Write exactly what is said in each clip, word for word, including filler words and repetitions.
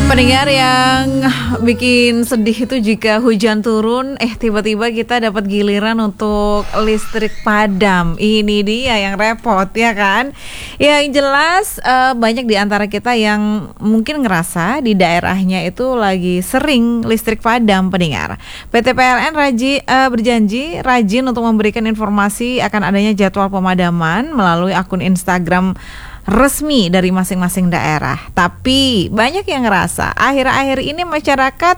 Pendengar yang bikin sedih itu jika hujan turun, eh tiba-tiba kita dapat giliran untuk listrik padam. Ini dia yang repot ya kan. Yang jelas uh, banyak di antara kita yang mungkin ngerasa di daerahnya itu lagi sering listrik padam, pendengar. P T P L N raji, uh, berjanji rajin untuk memberikan informasi akan adanya jadwal pemadaman melalui akun Instagram resmi dari masing-masing daerah. Tapi banyak yang ngerasa akhir-akhir ini masyarakat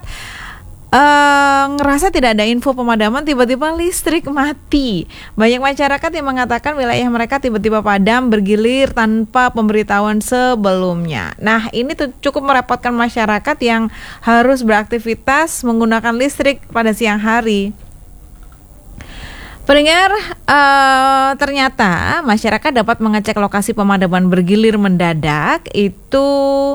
uh, ngerasa tidak ada info pemadaman, tiba-tiba listrik mati. Banyak masyarakat yang mengatakan wilayah mereka tiba-tiba padam bergilir tanpa pemberitahuan sebelumnya. Nah, ini tuh cukup merepotkan masyarakat yang harus beraktivitas menggunakan listrik pada siang hari. Pendengar, uh, ternyata masyarakat dapat mengecek lokasi pemadaman bergilir mendadak itu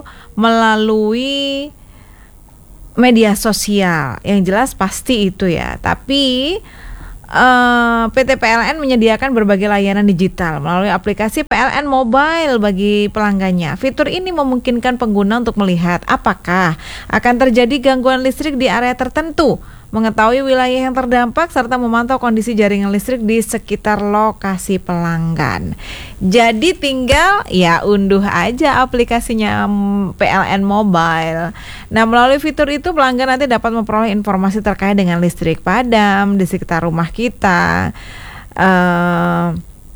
melalui media sosial. Yang jelas pasti itu ya. Tapi uh, P T P L N menyediakan berbagai layanan digital melalui aplikasi P L N Mobile bagi pelanggannya. Fitur ini memungkinkan pengguna untuk melihat apakah akan terjadi gangguan listrik di area tertentu, mengetahui wilayah yang terdampak, serta memantau kondisi jaringan listrik di sekitar lokasi pelanggan. Jadi tinggal ya unduh aja aplikasinya P L N Mobile. Nah, melalui fitur itu pelanggan nanti dapat memperoleh informasi terkait dengan listrik padam di sekitar rumah kita. Uh,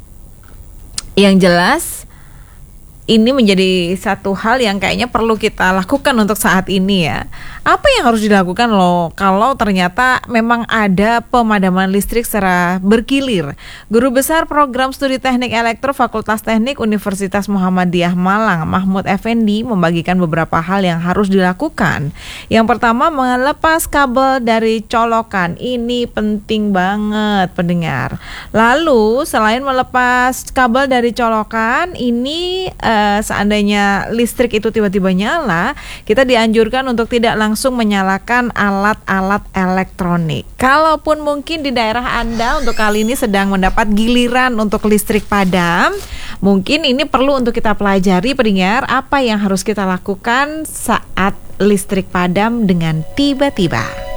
yang jelas ini menjadi satu hal yang kayaknya perlu kita lakukan untuk saat ini ya. Apa yang harus dilakukan loh kalau ternyata memang ada pemadaman listrik secara bergilir? Guru Besar Program Studi Teknik Elektro Fakultas Teknik Universitas Muhammadiyah Malang, Mahmud Effendi, membagikan beberapa hal yang harus dilakukan. Yang pertama, melepas kabel dari colokan. Ini penting banget, pendengar. Lalu, selain melepas kabel dari colokan, ini uh, seandainya listrik itu tiba-tiba nyala, kita dianjurkan untuk tidak langsung langsung menyalakan alat-alat elektronik. Kalaupun mungkin di daerah Anda untuk kali ini sedang mendapat giliran untuk listrik padam, mungkin ini perlu untuk kita pelajari, pendengar, apa yang harus kita lakukan saat listrik padam dengan tiba-tiba.